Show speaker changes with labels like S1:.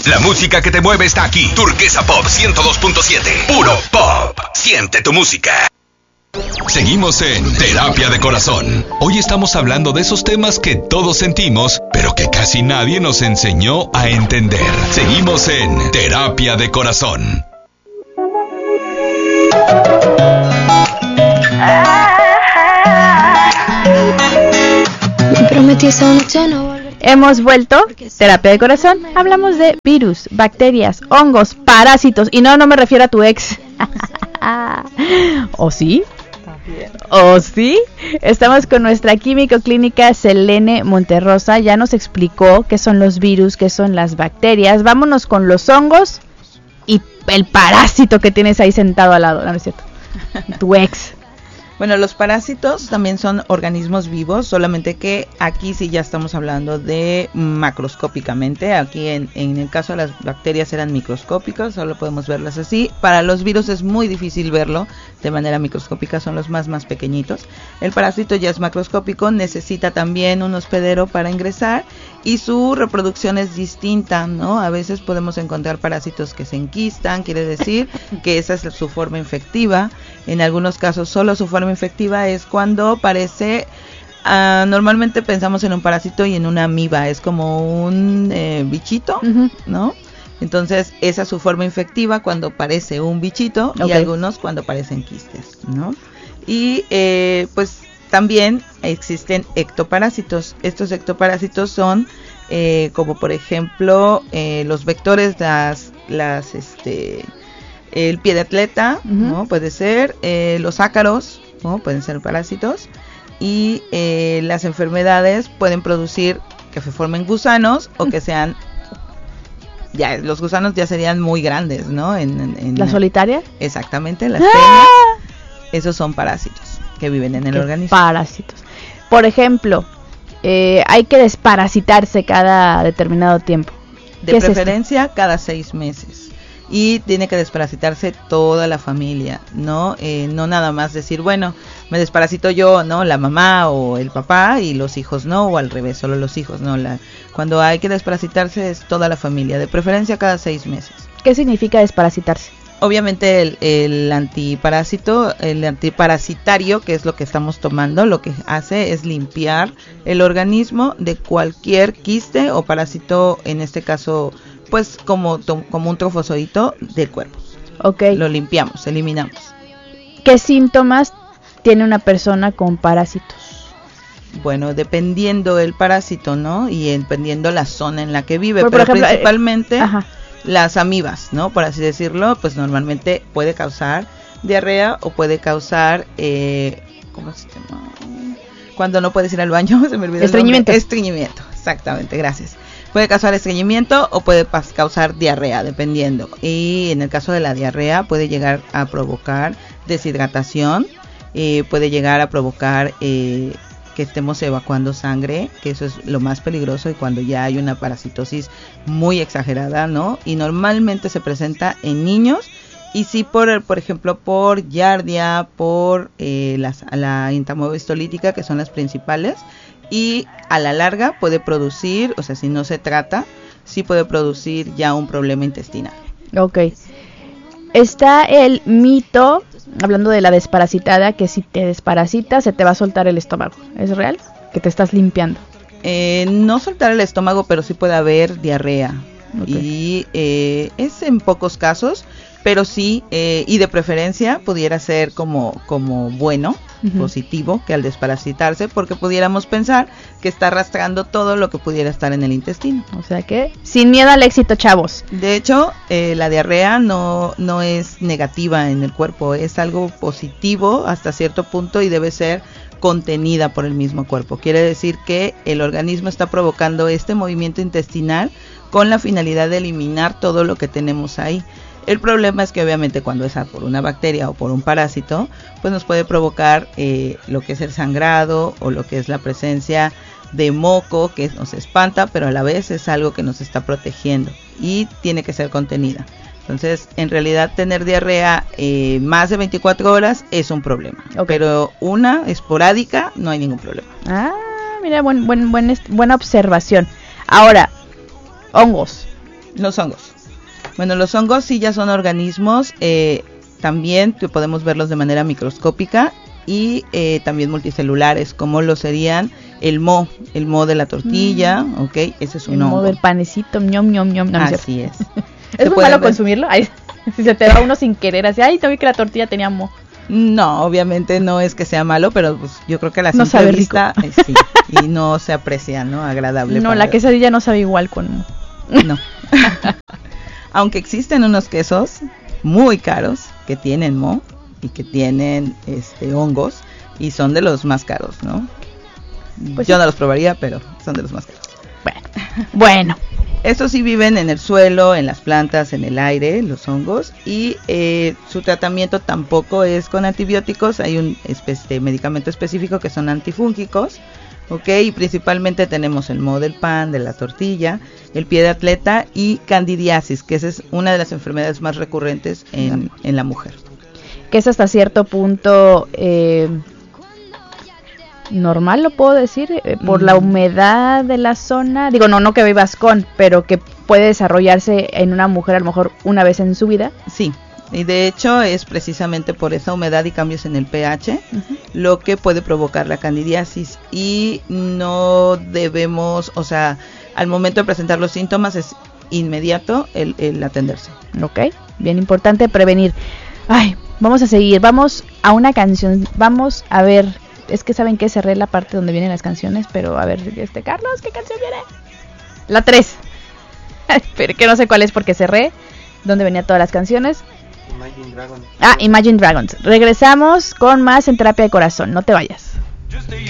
S1: La música que te mueve está aquí. Turquesa Pop 102.7. Puro pop. Siente tu música. Seguimos en Terapia de Corazón. Hoy estamos hablando de esos temas que todos sentimos, pero que casi nadie nos enseñó a entender. Seguimos en Terapia de Corazón.
S2: Hemos vuelto, Terapia de Corazón. Hablamos de virus, bacterias, hongos, parásitos. Y no me refiero a tu ex. ¿O sí? ¿O sí? Estamos con nuestra químico clínica Selene Monterrosa. Ya nos explicó qué son los virus, qué son las bacterias. Vámonos con los hongos y el parásito que tienes ahí sentado al lado. No es cierto. Tu ex.
S3: Bueno, los parásitos también son organismos vivos, solamente que aquí sí ya estamos hablando de macroscópicamente. Aquí en el caso de las bacterias eran microscópicas, solo podemos verlas así. Para los virus es muy difícil verlo de manera microscópica, son los más pequeñitos. El parásito ya es macroscópico, necesita también un hospedero para ingresar y su reproducción es distinta, ¿no? A veces podemos encontrar parásitos que se enquistan, quiere decir que esa es su forma infectiva. En algunos casos solo su forma infectiva es cuando parece, normalmente pensamos en un parásito y en una amiba, es como un bichito, ¿no? Entonces esa es su forma infectiva cuando parece un bichito, y algunos cuando parecen quistes, ¿no? Y pues también existen ectoparásitos. Estos ectoparásitos son como por ejemplo los vectores, el pie de atleta, ¿no? Puede ser, los ácaros, ¿no? Pueden ser parásitos, y las enfermedades pueden producir que se formen gusanos o que sean, ya los gusanos ya serían muy grandes, ¿no?
S2: ¿La solitaria?
S3: Exactamente, las peñas. Esos son parásitos que viven en el organismo.
S2: Parásitos. Por ejemplo, hay que desparasitarse cada determinado tiempo.
S3: De preferencia cada 6 meses. Y tiene que desparasitarse toda la familia, ¿no? No nada más decir, bueno, me desparasito yo, ¿no? La mamá o el papá, y los hijos no, o al revés, solo los hijos, ¿no? Cuando hay que desparasitarse es toda la familia, de preferencia cada 6 meses.
S2: ¿Qué significa desparasitarse?
S3: Obviamente el antiparásito, el antiparasitario, que es lo que estamos tomando, lo que hace es limpiar el organismo de cualquier quiste o parásito, en este caso, pues como un trofozoito del cuerpo. Lo limpiamos, eliminamos.
S2: ¿Qué síntomas tiene una persona con parásitos?
S3: Bueno, dependiendo el parásito, ¿no? Y dependiendo la zona en la que vive,
S2: por ejemplo,
S3: principalmente las amibas, ¿no? Por así decirlo, pues normalmente puede causar diarrea o puede causar, ¿cómo se llama? Cuando no puedes ir al baño, se me olvidó.
S2: Estreñimiento.
S3: Estreñimiento, exactamente, gracias. Puede causar estreñimiento o puede causar diarrea, dependiendo. Y en el caso de la diarrea puede llegar a provocar deshidratación, puede llegar a provocar que estemos evacuando sangre, que eso es lo más peligroso, y cuando ya hay una parasitosis muy exagerada, ¿no? Y normalmente se presenta en niños, y sí por ejemplo por giardia, por la entamoeba histolítica, que son las principales. Y a la larga puede producir, o sea, si no se trata, sí puede producir ya un problema intestinal.
S2: Está el mito, hablando de la desparasitada, que si te desparasitas se te va a soltar el estómago. ¿Es real? Que te estás limpiando.
S3: No soltar el estómago, pero sí puede haber diarrea. Y es en pocos casos, pero sí, y de preferencia pudiera ser como bueno, positivo, que al desparasitarse, porque pudiéramos pensar que está arrastrando todo lo que pudiera estar en el intestino.
S2: O sea que, sin miedo al éxito, chavos.
S3: De hecho, la diarrea no es negativa en el cuerpo, es algo positivo hasta cierto punto y debe ser contenida por el mismo cuerpo. Quiere decir que el organismo está provocando este movimiento intestinal con la finalidad de eliminar todo lo que tenemos ahí. El problema es que obviamente cuando es por una bacteria o por un parásito, pues nos puede provocar lo que es el sangrado o lo que es la presencia de moco, que nos espanta, pero a la vez es algo que nos está protegiendo y tiene que ser contenida. Entonces, en realidad tener diarrea más de 24 horas es un problema, pero una esporádica no hay ningún problema.
S2: Mira, buena observación. Ahora, hongos.
S3: Los hongos. Bueno, los hongos sí ya son organismos, también podemos verlos de manera microscópica y también multicelulares, como lo serían el moho de la tortilla, ¿ok? Ese es un hongo.
S2: El moho del panecito, ñom, ñom, ñom. No,
S3: así es.
S2: ¿Es muy malo consumirlo? Ay, si se te va uno sin querer, así, ay, también que la tortilla tenía moho.
S3: No, obviamente no es que sea malo, pero pues, yo creo que la
S2: no
S3: simple vista, sí, y no se aprecia, ¿no? Agradable.
S2: No, la quesadilla no sabe igual con moho.
S3: No. Aunque existen unos quesos muy caros que tienen moho y que tienen hongos y son de los más caros, ¿no? Pues yo no los probaría, pero son de los más caros.
S2: Bueno.
S3: Estos sí viven en el suelo, en las plantas, en el aire, los hongos, y su tratamiento tampoco es con antibióticos. Hay un medicamento específico que son antifúngicos, ¿ok? Y principalmente tenemos el moho del pan, de la tortilla, el pie de atleta y candidiasis, que esa es una de las enfermedades más recurrentes en la mujer.
S2: Que es hasta cierto punto normal, lo puedo decir, por la humedad de la zona. Digo, no que vivas con, pero que puede desarrollarse en una mujer a lo mejor una vez en su vida.
S3: Sí. Y de hecho es precisamente por esa humedad y cambios en el pH lo que puede provocar la candidiasis, y no debemos, o sea, al momento de presentar los síntomas es inmediato el atenderse.
S2: Ok, bien importante prevenir. Ay, vamos a seguir, vamos a una canción, vamos a ver, es que saben que cerré la parte donde vienen las canciones, pero a ver, Carlos, ¿qué canción viene? La 3. Pero que no sé cuál es porque cerré donde venían todas las canciones. Imagine Dragons. Regresamos con más en Terapia de Corazón. No te vayas.